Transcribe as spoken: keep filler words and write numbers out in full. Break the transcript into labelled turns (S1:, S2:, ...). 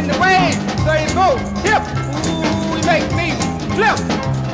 S1: the way. There you go. Hip. Ooh, you make me flip.